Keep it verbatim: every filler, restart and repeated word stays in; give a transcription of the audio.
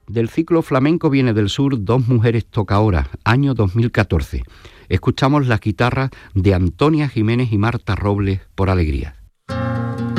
Del ciclo Flamenco viene del sur Dos mujeres tocaoras, año dos mil catorce. Escuchamos las guitarras de Antonia Jiménez y Marta Robles por Alegría.